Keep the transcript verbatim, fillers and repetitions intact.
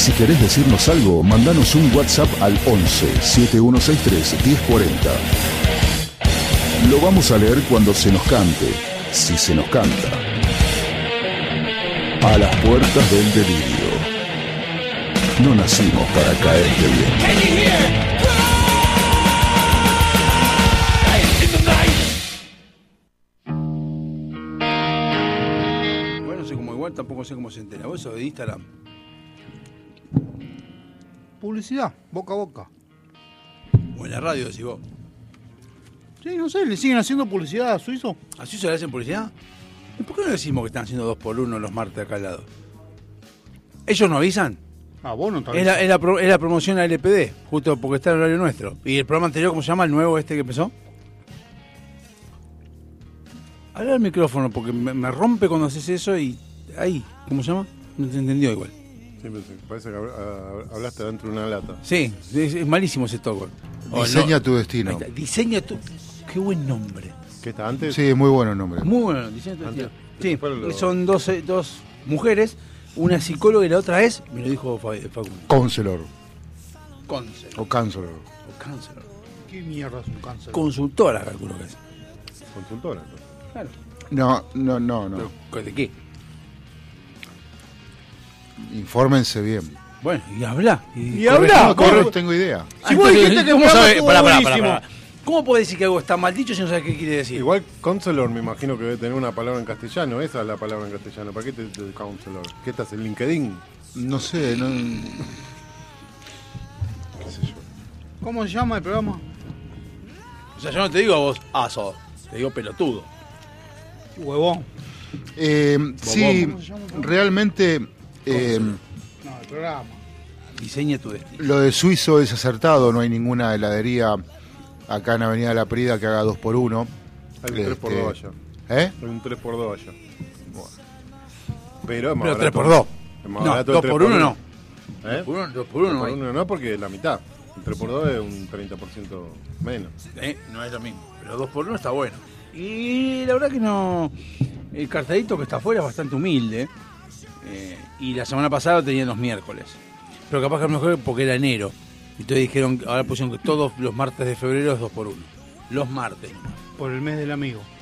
Si querés decirnos algo, mandanos un WhatsApp al once, setenta y uno sesenta y tres, diez cuarenta. Lo vamos a leer cuando se nos cante, si se nos canta. A las puertas del delirio. No nacimos para caerte bien. Bueno, no sé cómo igual, tampoco sé cómo se entera. Vos sos de Instagram. Publicidad, boca a boca. O en la radio, decís vos. Sí, no sé, ¿le siguen haciendo publicidad a Suizo? ¿A Suizo le hacen publicidad? ¿Y por qué no decimos que están haciendo dos por uno los martes acá al lado? ¿Ellos no avisan? Ah, vos no te Es la, es, la pro, es la promoción a L P D, justo porque está en el horario nuestro. ¿Y el programa anterior, cómo se llama? ¿El nuevo este que empezó? Habla al micrófono, porque me, me rompe cuando haces eso y... Ahí, ¿cómo se llama? No te entendió igual. Sí, parece que hablaste dentro de una lata. Sí, es, es malísimo ese toque. Diseña no, tu destino. Diseña tu... Qué buen nombre. ¿Qué está antes? Sí, muy bueno el nombre. Muy bueno, diseña tu destino. Sí, lo... son dos, dos mujeres, una psicóloga y la otra es, me lo dijo Facundo. Counselor. Counselor. O counselor. O counselor. ¿Qué mierda es un cáncer? Consultora, calculo que es. Consultora, entonces. Claro. No, no, no, no. ¿Pero de qué? Infórmense bien. Bueno, y habla. Y, y habla. No, no tengo idea. Si vos dijiste que ¿cómo sabe? Pará, pará, pará, pará. ¿Cómo puede decir que algo está mal dicho si no sabes qué quiere decir? Igual counselor me imagino que debe tener una palabra en castellano. Esa es la palabra en castellano. ¿Para qué te, te counselor? ¿Qué estás en LinkedIn? No sé, no... ¿Qué sé yo? ¿Cómo se llama el programa? O sea, yo no te digo a vos aso, te digo pelotudo. Huevón. Eh, sí, realmente... Eh, no, el programa. Diseña tu destino. Lo de Suizo es acertado, no hay ninguna heladería acá en Avenida La Prida que haga dos por uno. Hay un tres por dos allá. ¿Eh? Hay un tres por dos allá. Bueno. Pero es más Pero barato. tres por dos. Es más No, barato dos el por tres uno no. ¿Eh? dos por uno, dos por uno tres no por hay. uno no, porque es la mitad. El tres por dos es un treinta por ciento menos. Eh, no es lo mismo. Pero dos por uno está bueno. Y la verdad que no... El cartelito que está afuera es bastante humilde. Eh, y la semana pasada lo tenían los miércoles. Pero capaz que a lo mejor porque era enero. Entonces dijeron, ahora pusieron que todos los martes de febrero es dos por uno. Los martes. Por el mes del amigo.